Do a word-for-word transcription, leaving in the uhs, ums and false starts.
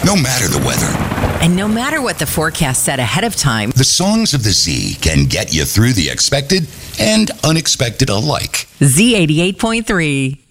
no matter the weather. And no matter what the forecast said ahead of time, The songs of the Z can get you through the expected and unexpected alike. Z eighty-eight point three.